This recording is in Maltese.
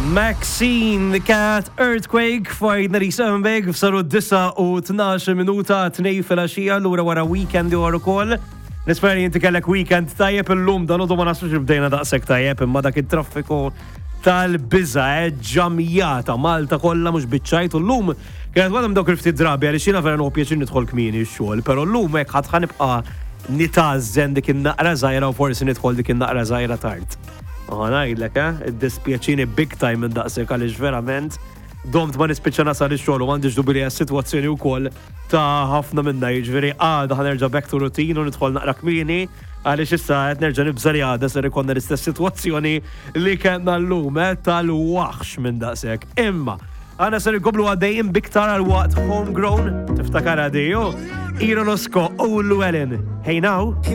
Maxine, the Cat, Earthquake, finally Sambeg, f'saru 9 minuta 2 fil-axija l-ura wara weekend għor ukoll. Nisperi inti kellek weekend tajjeb illum dan u ma nasux bdejna daqshekk tajjeb imma dak it-traffiku tal-biża ġamjata Malta kollha mhux biċċajt u llum kienet waħda dawk il-ftit drabi għaliex jiena vera pjaċir nidħol kmieni x-xogħol, però llum hekk ħadd ħanibqa' nitażżen dik in-naqra żgħira u forsi nidħol dik in-naqra żgħira tard. Ngħidlek, id-dispjaċini big time minn daqshekk għaliex verament domt ma nispiċċa nasal ix-xogħol u m'għandix dubbi li hija sitwazzjoni wkoll ta' ħafna minnha jiġifieri għada ħanerġa' back to routine u nidħol naqra kmieni għaliex issa qed nerġa' nibża li għada ser ikollna l-istess sitwazzjoni li kellna llum tal-waħx minn daqshekk. Imma għana ser ikoblu għaddejjin biktar għal-waqt homegrown, tiftakar għadiju, Ironosko u Llewellyn. Hey now.